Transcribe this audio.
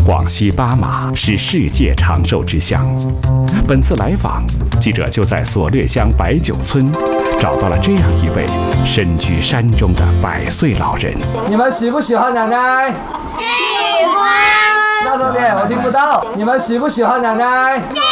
广西巴马是世界长寿之乡。本次来访，记者就在索略乡白酒村找到了这样一位身居山中的100岁老人。 你们喜不喜欢奶奶？ 喜欢。 大声点，我听不到。你们喜不喜欢奶奶？ 喜